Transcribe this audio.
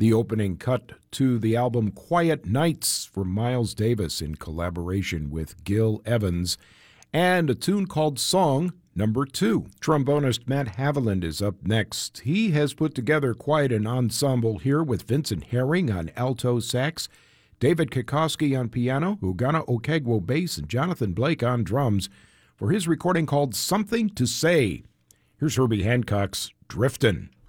The opening cut to the album Quiet Nights from Miles Davis in collaboration with Gil Evans, and a tune called Song Number 2. Trombonist Matt Haviland is up next. He has put together quite an ensemble here with Vincent Herring on alto sax, David Kikoski on piano, Ugana Okegwo bass, and Jonathan Blake on drums for his recording called Something to Say. Here's Herbie Hancock's Driftin'.